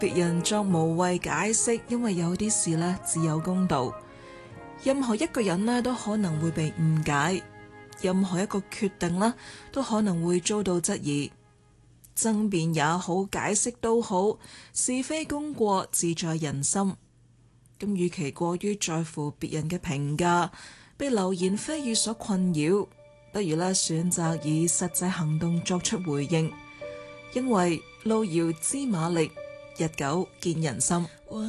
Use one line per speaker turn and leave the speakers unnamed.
別人作無謂解釋，因為有啲事呢，自有公道。任何一個人呢，都可能會被誤解，任何一個決定呢，都可能會遭到質疑。爭辯也好，解釋都好，是非功過自在人心。咁與其過於在乎別人嘅評價，被流言蜚語所困擾，不如呢選擇以實際行動作出回應。因為路遙知馬力，日久見人心。